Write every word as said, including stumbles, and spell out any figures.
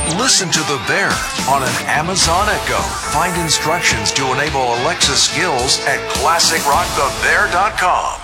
Listen to The Bear on an Amazon Echo. Find instructions to enable Alexa skills at classic rock the bear dot com.